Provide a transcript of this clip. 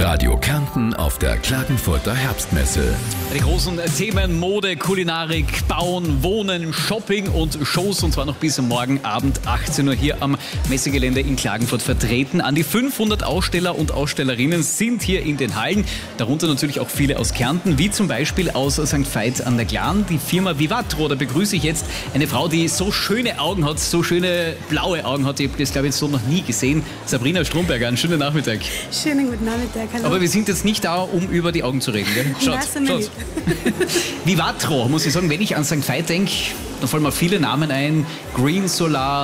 Radio Kärnten auf der Klagenfurter Herbstmesse. Die großen Themen Mode, Kulinarik, Bauen, Wohnen, Shopping und Shows, und zwar noch bis morgen Abend 18 Uhr hier am Messegelände in Klagenfurt vertreten. An die 500 Aussteller und Ausstellerinnen sind hier in den Hallen, darunter natürlich auch viele aus Kärnten, wie zum Beispiel aus St. Veit an der Glan, die Firma Vivatro. Da begrüße ich jetzt eine Frau, die so schöne Augen hat, so schöne blaue Augen hat. Ich habe das, glaube ich, so noch nie gesehen. Sabrina Stromberger, einen schönen Nachmittag. Schönen guten Nachmittag, hallo. Aber wir sind jetzt nicht da, um über die Augen zu reden, gell? Schaut. Vivatro, muss ich sagen, wenn ich an St. Veit denke, da fallen mir viele Namen ein. Green Solar,